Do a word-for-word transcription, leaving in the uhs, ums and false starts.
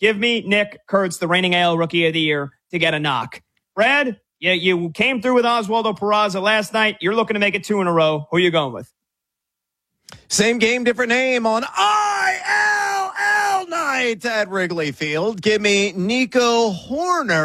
Give me Nick Kurtz, the reigning A L Rookie of the Year, to get a knock. Brad, you, you came through with Oswaldo Peraza last night. You're looking to make it two in a row. Who are you going with? Same game, different name on I L L night at Wrigley Field. Give me Nico Hoerner.